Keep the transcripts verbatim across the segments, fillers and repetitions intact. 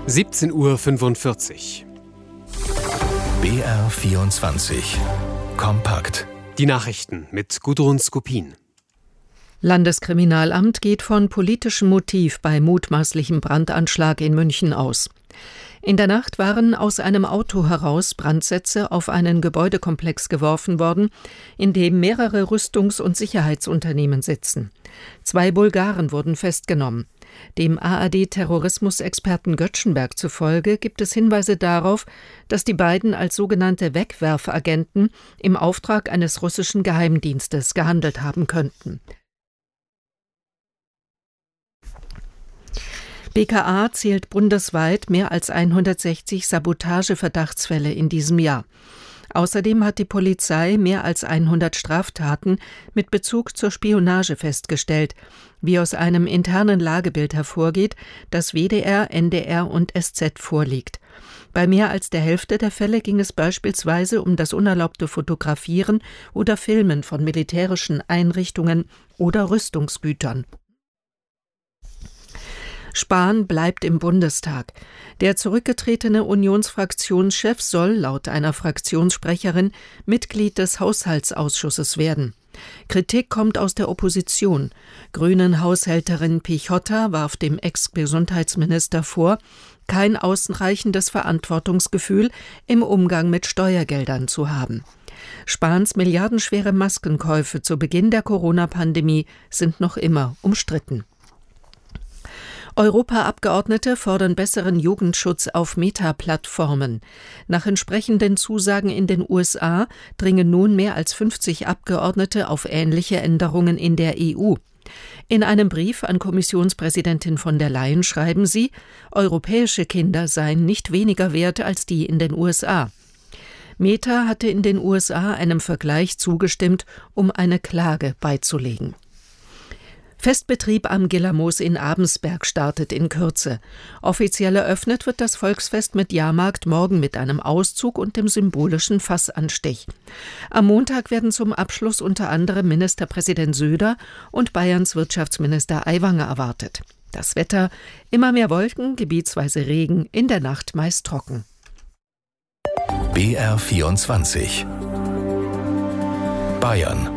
siebzehn Uhr fünfundvierzig. B R vierundzwanzig. Kompakt. Die Nachrichten mit Gudrun Skopin. Landeskriminalamt geht von politischem Motiv bei mutmaßlichem Brandanschlag in München aus. In der Nacht waren aus einem Auto heraus Brandsätze auf einen Gebäudekomplex geworfen worden, in dem mehrere Rüstungs- und Sicherheitsunternehmen sitzen. Zwei Bulgaren wurden festgenommen. Dem A R D-Terrorismusexperten Göttschenberg zufolge gibt es Hinweise darauf, dass die beiden als sogenannte Wegwerfagenten im Auftrag eines russischen Geheimdienstes gehandelt haben könnten. B K A zählt bundesweit mehr als hundertsechzig Sabotageverdachtsfälle in diesem Jahr. Außerdem hat die Polizei mehr als hundert Straftaten mit Bezug zur Spionage festgestellt, wie aus einem internen Lagebild hervorgeht, das W D R, N D R und S Z vorliegt. Bei mehr als der Hälfte der Fälle ging es beispielsweise um das unerlaubte Fotografieren oder Filmen von militärischen Einrichtungen oder Rüstungsgütern. Spahn bleibt im Bundestag. Der zurückgetretene Unionsfraktionschef soll laut einer Fraktionssprecherin Mitglied des Haushaltsausschusses werden. Kritik kommt aus der Opposition. Grünen-Haushälterin Pichotta warf dem Ex-Gesundheitsminister vor, kein ausreichendes Verantwortungsgefühl im Umgang mit Steuergeldern zu haben. Spahns milliardenschwere Maskenkäufe zu Beginn der Corona-Pandemie sind noch immer umstritten. Europaabgeordnete fordern besseren Jugendschutz auf Meta-Plattformen. Nach entsprechenden Zusagen in den U S A dringen nun mehr als fünfzig Abgeordnete auf ähnliche Änderungen in der E U. In einem Brief an Kommissionspräsidentin von der Leyen schreiben sie, europäische Kinder seien nicht weniger wert als die in den U S A. Meta hatte in den U S A einem Vergleich zugestimmt, um eine Klage beizulegen. Festbetrieb am Gillermoos in Abensberg startet in Kürze. Offiziell eröffnet wird das Volksfest mit Jahrmarkt morgen mit einem Auszug und dem symbolischen Fassanstich. Am Montag werden zum Abschluss unter anderem Ministerpräsident Söder und Bayerns Wirtschaftsminister Aiwanger erwartet. Das Wetter: immer mehr Wolken, gebietsweise Regen, in der Nacht meist trocken. B R vierundzwanzig. Bayern.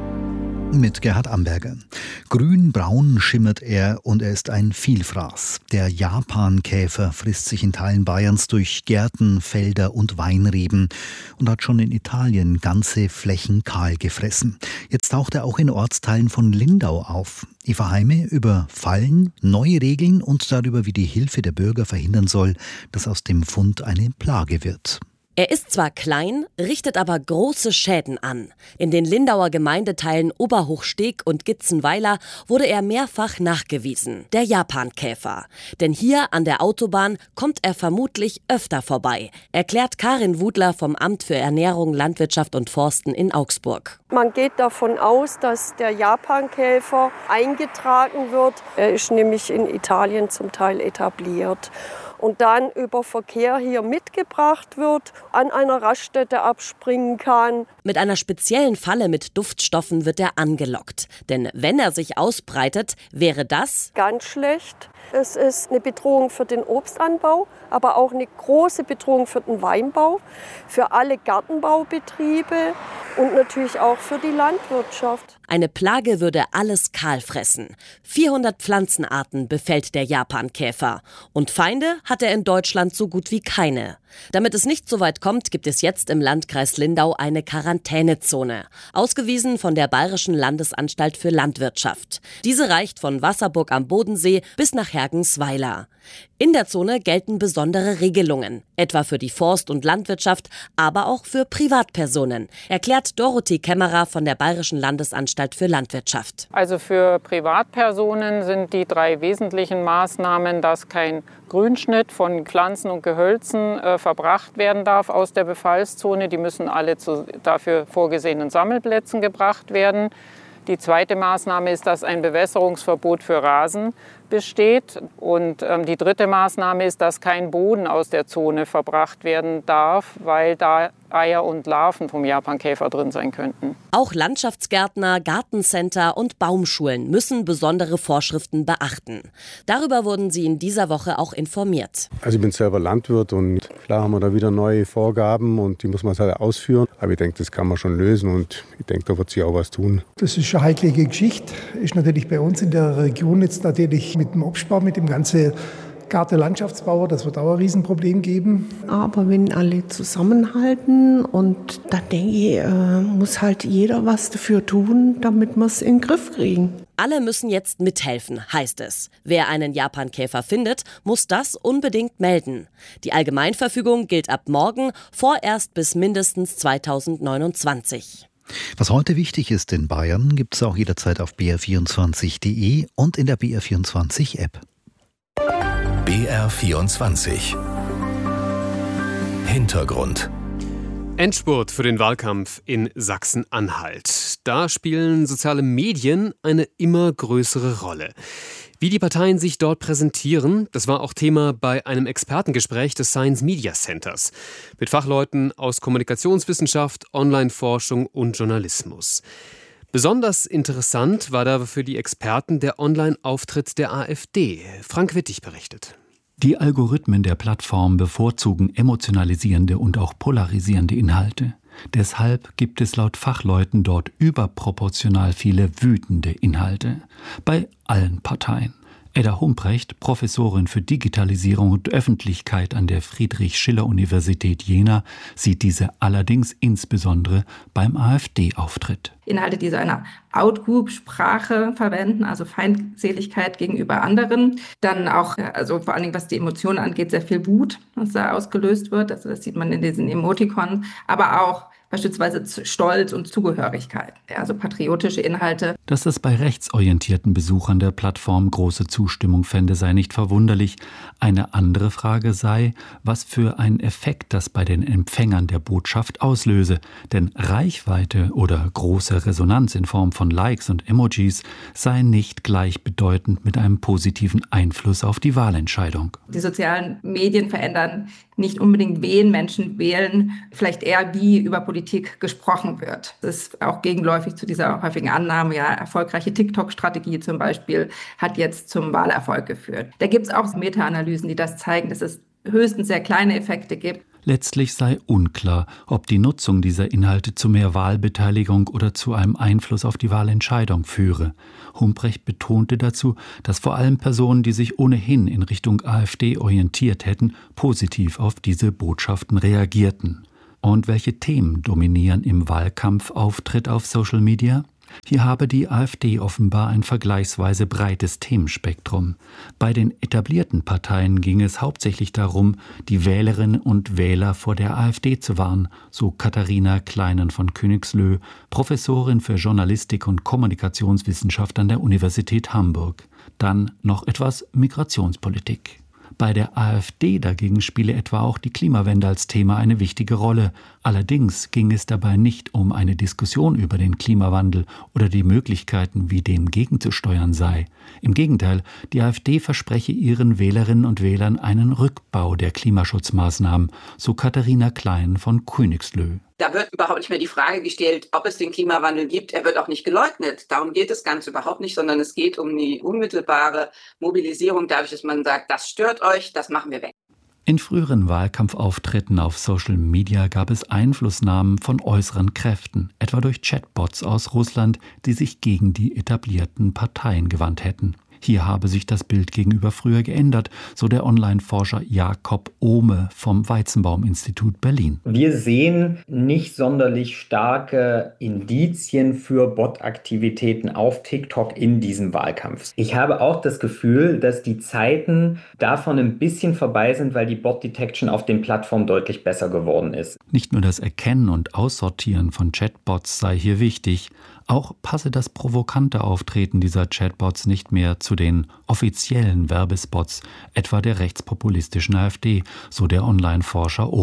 Mit Gerhard Amberger. Grün-braun schimmert er und er ist ein Vielfraß. Der Japankäfer frisst sich in Teilen Bayerns durch Gärten, Felder und Weinreben und hat schon in Italien ganze Flächen kahl gefressen. Jetzt taucht er auch in Ortsteilen von Lindau auf. Eva Heime über Fallen, neue Regeln und darüber, wie die Hilfe der Bürger verhindern soll, dass aus dem Fund eine Plage wird. Er ist zwar klein, richtet aber große Schäden an. In den Lindauer Gemeindeteilen Oberhochsteg und Gitzenweiler wurde er mehrfach nachgewiesen, der Japankäfer. Denn hier an der Autobahn kommt er vermutlich öfter vorbei, erklärt Karin Wudler vom Amt für Ernährung, Landwirtschaft und Forsten in Augsburg. Man geht davon aus, dass der Japankäfer eingetragen wird. Er ist nämlich in Italien zum Teil etabliert. Und dann über Verkehr hier mitgebracht wird, an einer Raststätte abspringen kann. Mit einer speziellen Falle mit Duftstoffen wird er angelockt. Denn wenn er sich ausbreitet, wäre das ganz schlecht. Es ist eine Bedrohung für den Obstanbau, aber auch eine große Bedrohung für den Weinbau, für alle Gartenbaubetriebe und natürlich auch für die Landwirtschaft. Eine Plage würde alles kahl fressen. vierhundert Pflanzenarten befällt der Japankäfer. Und Feinde hat er in Deutschland so gut wie keine. Damit es nicht so weit kommt, gibt es jetzt im Landkreis Lindau eine Quarantänezone, ausgewiesen von der Bayerischen Landesanstalt für Landwirtschaft. Diese reicht von Wasserburg am Bodensee bis nach Hergensweiler. In der Zone gelten besondere Regelungen, etwa für die Forst- und Landwirtschaft, aber auch für Privatpersonen, erklärt Dorothee Kämmerer von der Bayerischen Landesanstalt für Landwirtschaft. Also für Privatpersonen sind die drei wesentlichen Maßnahmen, dass kein Grünschnitt von Pflanzen und Gehölzen äh, verbracht werden darf aus der Befallszone. Die müssen alle zu dafür vorgesehenen Sammelplätzen gebracht werden. Die zweite Maßnahme ist, dass ein Bewässerungsverbot für Rasen besteht. Und ähm, die dritte Maßnahme ist, dass kein Boden aus der Zone verbracht werden darf, weil da Eier und Larven vom Japankäfer drin sein könnten. Auch Landschaftsgärtner, Gartencenter und Baumschulen müssen besondere Vorschriften beachten. Darüber wurden sie in dieser Woche auch informiert. Also ich bin selber Landwirt und klar haben wir da wieder neue Vorgaben und die muss man halt ausführen. Aber ich denke, das kann man schon lösen und ich denke, da wird sich auch was tun. Das ist eine heikle Geschichte. Ist natürlich bei uns in der Region jetzt natürlich mit dem Obstbau, mit dem ganzen Gartenlandschaftsbauer, das wird auch ein Riesenproblem geben. Aber wenn alle zusammenhalten und da denke ich, äh, muss halt jeder was dafür tun, damit wir es in den Griff kriegen. Alle müssen jetzt mithelfen, heißt es. Wer einen Japankäfer findet, muss das unbedingt melden. Die Allgemeinverfügung gilt ab morgen, vorerst bis mindestens zweitausendneunundzwanzig. Was heute wichtig ist in Bayern, gibt es auch jederzeit auf b r vierundzwanzig punkt d e und in der B R vierundzwanzig App. B R vierundzwanzig. Hintergrund. Endspurt für den Wahlkampf in Sachsen-Anhalt. Da spielen soziale Medien eine immer größere Rolle. Wie die Parteien sich dort präsentieren, das war auch Thema bei einem Expertengespräch des Science Media Centers mit Fachleuten aus Kommunikationswissenschaft, Online-Forschung und Journalismus. Besonders interessant war da für die Experten der Online-Auftritt der AfD. Frank Wittig berichtet. Die Algorithmen der Plattform bevorzugen emotionalisierende und auch polarisierende Inhalte. Deshalb gibt es laut Fachleuten dort überproportional viele wütende Inhalte. Bei allen Parteien. Edda Humprecht, Professorin für Digitalisierung und Öffentlichkeit an der Friedrich-Schiller-Universität Jena, sieht diese allerdings insbesondere beim AfD-Auftritt. Inhalte, die so eine Outgroup-Sprache verwenden, also Feindseligkeit gegenüber anderen. Dann auch, also vor allen Dingen, was die Emotionen angeht, sehr viel Wut, was da ausgelöst wird. Also das sieht man in diesen Emoticons. Aber auch beispielsweise Stolz und Zugehörigkeit, also patriotische Inhalte. Dass es bei rechtsorientierten Besuchern der Plattform große Zustimmung fände, sei nicht verwunderlich. Eine andere Frage sei, was für einen Effekt das bei den Empfängern der Botschaft auslöse. Denn Reichweite oder große Resonanz in Form von Likes und Emojis sei nicht gleichbedeutend mit einem positiven Einfluss auf die Wahlentscheidung. Die sozialen Medien verändern nicht unbedingt, wen Menschen wählen, vielleicht eher, wie über Politik gesprochen wird. Das ist auch gegenläufig zu dieser häufigen Annahme, ja, erfolgreiche TikTok-Strategie zum Beispiel hat jetzt zum Wahlerfolg geführt. Da gibt es auch Meta-Analysen, die das zeigen, dass es höchstens sehr kleine Effekte gibt. Letztlich sei unklar, ob die Nutzung dieser Inhalte zu mehr Wahlbeteiligung oder zu einem Einfluss auf die Wahlentscheidung führe. Humprecht betonte dazu, dass vor allem Personen, die sich ohnehin in Richtung AfD orientiert hätten, positiv auf diese Botschaften reagierten. Und welche Themen dominieren im Wahlkampfauftritt auf Social Media? Hier habe die AfD offenbar ein vergleichsweise breites Themenspektrum. Bei den etablierten Parteien ging es hauptsächlich darum, die Wählerinnen und Wähler vor der AfD zu warnen, so Katharina Kleinen von Königslö, Professorin für Journalistik und Kommunikationswissenschaft an der Universität Hamburg. Dann noch etwas Migrationspolitik. Bei der AfD dagegen spiele etwa auch die Klimawende als Thema eine wichtige Rolle. Allerdings ging es dabei nicht um eine Diskussion über den Klimawandel oder die Möglichkeiten, wie dem gegenzusteuern sei. Im Gegenteil, die AfD verspreche ihren Wählerinnen und Wählern einen Rückbau der Klimaschutzmaßnahmen, so Katharina Klein von Königslö. Da wird überhaupt nicht mehr die Frage gestellt, ob es den Klimawandel gibt. Er wird auch nicht geleugnet. Darum geht es ganz überhaupt nicht, sondern es geht um die unmittelbare Mobilisierung dadurch, dass man sagt, das stört euch, das machen wir weg. In früheren Wahlkampfauftritten auf Social Media gab es Einflussnahmen von äußeren Kräften, etwa durch Chatbots aus Russland, die sich gegen die etablierten Parteien gewandt hätten. Hier habe sich das Bild gegenüber früher geändert, so der Online-Forscher Jakob Ohme vom Weizenbaum-Institut Berlin. Wir sehen nicht sonderlich starke Indizien für Bot-Aktivitäten auf TikTok in diesem Wahlkampf. Ich habe auch das Gefühl, dass die Zeiten davon ein bisschen vorbei sind, weil die Bot-Detection auf den Plattformen deutlich besser geworden ist. Nicht nur das Erkennen und Aussortieren von Chatbots sei hier wichtig, auch passe das provokante Auftreten dieser Chatbots nicht mehr zu den offiziellen Werbespots, etwa der rechtspopulistischen AfD, so der Online-Forscher Ohme.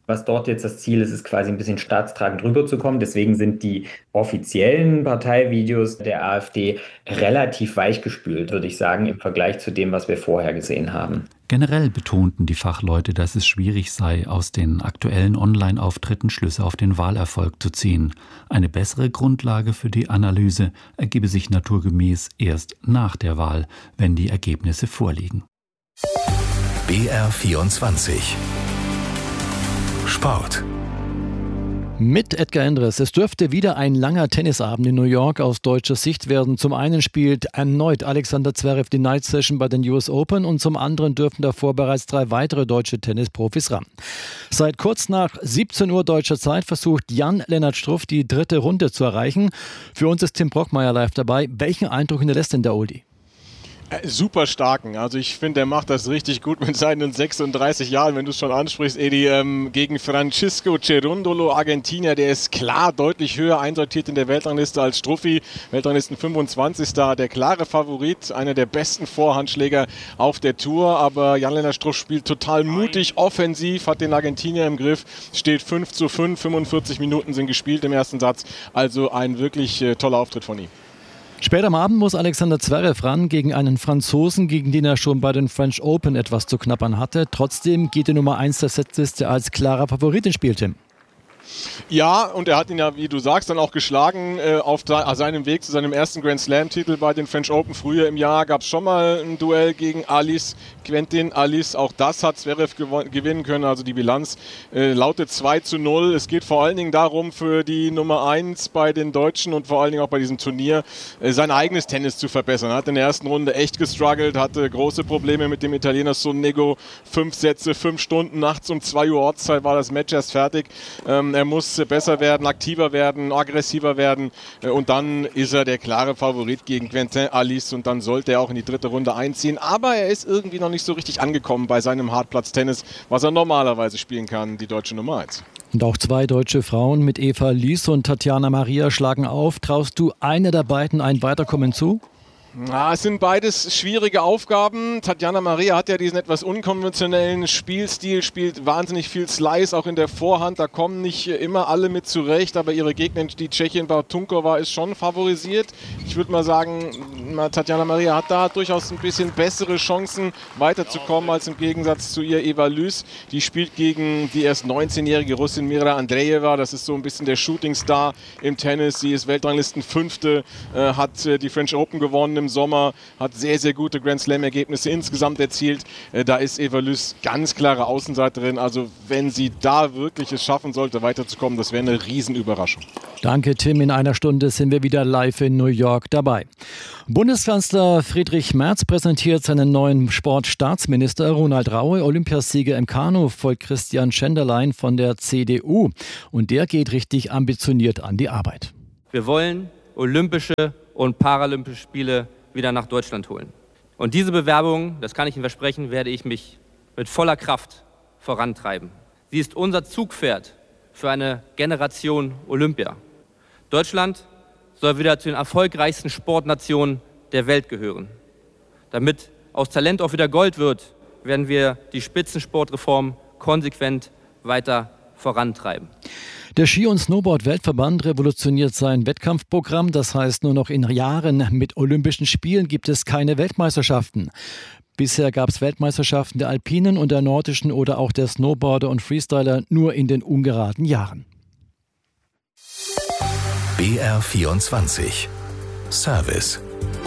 Was dort jetzt das Ziel ist, ist quasi ein bisschen staatstragend rüberzukommen. Deswegen sind die offiziellen Parteivideos der AfD relativ weichgespült, würde ich sagen, im Vergleich zu dem, was wir vorher gesehen haben. Generell betonten die Fachleute, dass es schwierig sei, aus den aktuellen Online-Auftritten Schlüsse auf den Wahlerfolg zu ziehen. Eine bessere Grundlage für die Analyse ergebe sich naturgemäß erst nach der Wahl, wenn die Ergebnisse vorliegen. B R vierundzwanzig Sport. Mit Edgar Endres. Es dürfte wieder ein langer Tennisabend in New York aus deutscher Sicht werden. Zum einen spielt erneut Alexander Zverev die Night Session bei den U S Open und zum anderen dürfen davor bereits drei weitere deutsche Tennisprofis ran. Seit kurz nach siebzehn Uhr deutscher Zeit versucht Jan-Lennart Struff die dritte Runde zu erreichen. Für uns ist Tim Brockmeier live dabei. Welchen Eindruck hinterlässt denn der Oldie? Super starken. Also ich finde, er macht das richtig gut mit seinen sechsunddreißig Jahren, wenn du es schon ansprichst, Edi, ähm, gegen Francisco Cerundolo, Argentinier, der ist klar deutlich höher einsortiert in der Weltrangliste als Struffi. Weltranglisten fünfundzwanzigster, der klare Favorit, einer der besten Vorhandschläger auf der Tour, aber Jan-Lennart Struff spielt total mutig, offensiv, hat den Argentinier im Griff, steht fünf zu fünf, fünfundvierzig Minuten sind gespielt im ersten Satz, also ein wirklich äh, toller Auftritt von ihm. Später am Abend muss Alexander Zverev ran gegen einen Franzosen, gegen den er schon bei den French Open etwas zu knabbern hatte. Trotzdem geht die Nummer eins der Setliste als klarer Favorit ins Spiel, Tim. Ja, und er hat ihn ja, wie du sagst, dann auch geschlagen äh, auf seinem Weg zu seinem ersten Grand Slam-Titel bei den French Open. Früher im Jahr gab es schon mal ein Duell gegen Alice, Quentin Alice. Auch das hat Zverev gewinnen können. Also die Bilanz äh, lautet zwei zu null. Es geht vor allen Dingen darum, für die Nummer eins bei den Deutschen und vor allen Dingen auch bei diesem Turnier äh, sein eigenes Tennis zu verbessern. Er hat in der ersten Runde echt gestruggelt, hatte große Probleme mit dem Italiener Sonego. Fünf Sätze, fünf Stunden, nachts um zwei Uhr Ortszeit war das Match erst fertig. Ähm, er muss besser werden, aktiver werden, aggressiver werden und dann ist er der klare Favorit gegen Quentin Alice und dann sollte er auch in die dritte Runde einziehen. Aber er ist irgendwie noch nicht so richtig angekommen bei seinem Hartplatz-Tennis, was er normalerweise spielen kann, die deutsche Nummer eins. Und auch zwei deutsche Frauen mit Eva Lies und Tatjana Maria schlagen auf. Traust du einer der beiden ein Weiterkommen zu? Ja, es sind beides schwierige Aufgaben. Tatjana Maria hat ja diesen etwas unkonventionellen Spielstil, spielt wahnsinnig viel Slice, auch in der Vorhand. Da kommen nicht immer alle mit zurecht, aber ihre Gegnerin, die Tschechin Bartunkova, ist schon favorisiert. Ich würde mal sagen, Tatjana Maria hat da durchaus ein bisschen bessere Chancen, weiterzukommen, als im Gegensatz zu ihr Eva Lys. Die spielt gegen die erst neunzehnjährige Russin Mira Andreeva. Das ist so ein bisschen der Shootingstar im Tennis. Sie ist Weltranglistenfünfte, äh, hat äh, die French Open gewonnen im Sommer, hat sehr, sehr gute Grand Slam-Ergebnisse insgesamt erzielt. Äh, da ist Eva Lys ganz klare Außenseiterin. Also wenn sie da wirklich es schaffen sollte, weiterzukommen, das wäre eine Riesenüberraschung. Danke, Tim. In einer Stunde sind wir wieder live in New York dabei. Bundeskanzler Friedrich Merz präsentiert seinen neuen Sportstaatsminister Ronald Raue. Olympiasieger im Kanu folgt Christian Schenderlein von der C D U. Und der geht richtig ambitioniert an die Arbeit. Wir wollen olympische und paralympische Spiele wieder nach Deutschland holen. Und diese Bewerbung, das kann ich Ihnen versprechen, werde ich mich mit voller Kraft vorantreiben. Sie ist unser Zugpferd für eine Generation Olympia. Deutschland soll wieder zu den erfolgreichsten Sportnationen der Welt gehören. Damit aus Talent auch wieder Gold wird, werden wir die Spitzensportreform konsequent weiter vorantreiben. Der Ski- und Snowboard-Weltverband revolutioniert sein Wettkampfprogramm. Das heißt, nur noch in Jahren mit Olympischen Spielen gibt es keine Weltmeisterschaften. Bisher gab es Weltmeisterschaften der Alpinen und der Nordischen oder auch der Snowboarder und Freestyler nur in den ungeraden Jahren. B R vierundzwanzig Service.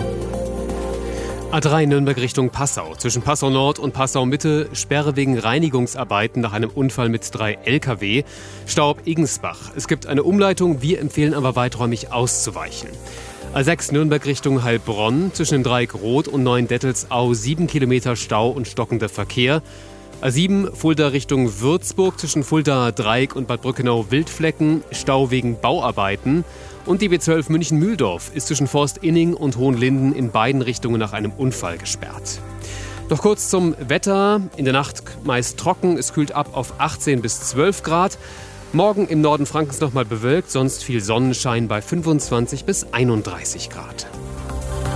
A drei Nürnberg Richtung Passau. Zwischen Passau Nord und Passau Mitte Sperre wegen Reinigungsarbeiten nach einem Unfall mit drei L K W. Staub Igensbach. Es gibt eine Umleitung, wir empfehlen aber weiträumig auszuweichen. A sechs Nürnberg Richtung Heilbronn. Zwischen dem Dreieck Rot und Neuendettelsau sieben Kilometer Stau und stockender Verkehr. A sieben Fulda Richtung Würzburg. Zwischen Fulda Dreieck und Bad Brückenau Wildflecken. Stau wegen Bauarbeiten. Und die B zwölf München-Mühldorf ist zwischen Forst-Inning und Hohenlinden in beiden Richtungen nach einem Unfall gesperrt. Doch kurz zum Wetter. In der Nacht meist trocken. Es kühlt ab auf achtzehn bis zwölf Grad. Morgen im Norden Frankens nochmal bewölkt, sonst viel Sonnenschein bei fünfundzwanzig bis einunddreißig Grad.